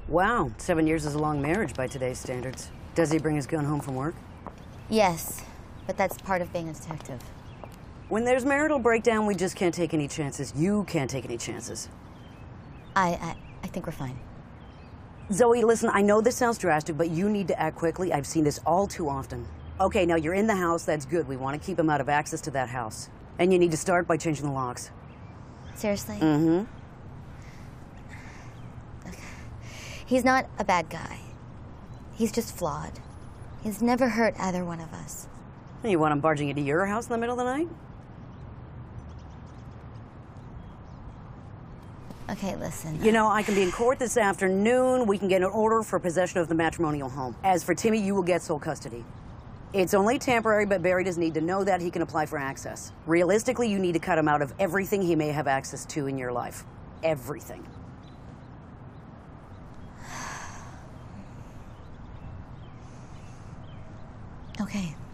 Wow, 7 years is a long marriage by today's standards. Does he bring his gun home from work? Yes, but that's part of being a detective. When there's marital breakdown, we just can't take any chances. You can't take any chances. I think we're fine. Zoe, listen, I know this sounds drastic, but you need to act quickly. I've seen this all too often. Okay, now you're in the house. That's good. We want to keep him out of access to that house. And you need to start by changing the locks. Seriously? Mm-hmm. Okay. He's not a bad guy. He's just flawed. He's never hurt either one of us. You want him barging into your house in the middle of the night? Okay, listen. You know, I can be in court this afternoon. We can get an order for possession of the matrimonial home. As for Timmy, you will get sole custody. It's only temporary, but Barry doesn't need to know that. He can apply for access. Realistically, you need to cut him out of everything he may have access to in your life. Everything. Okay.